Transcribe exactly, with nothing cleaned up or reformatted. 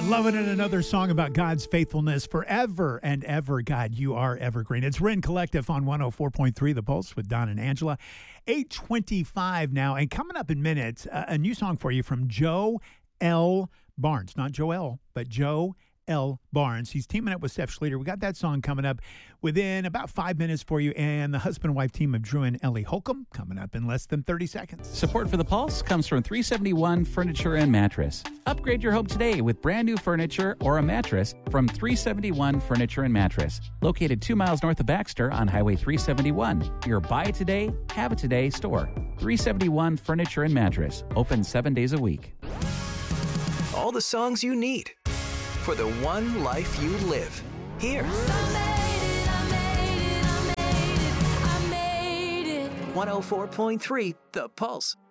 Loving it. Another song about God's faithfulness forever and ever. God, you are evergreen. It's Ren Collective on one oh four point three The Pulse with Don and Angela. eight twenty-five now. And coming up in minutes, uh, a new song for you from Joe L. Barnes. Not Joel, but Joe L. Barnes. He's teaming up with Steph Schlueter. We got that song coming up within about five minutes for you. And the husband and wife team of Drew and Ellie Holcomb coming up in less than thirty seconds. Support for The Pulse comes from three seventy-one Furniture and Mattress. Upgrade your home today with brand new furniture or a mattress from three seventy-one Furniture and Mattress. Located two miles north of Baxter on Highway three seventy-one. Your buy it today, have it today store. three seventy-one Furniture and Mattress. Open seven days a week. All the songs you need for the one life you live. Here. one oh four point three The Pulse.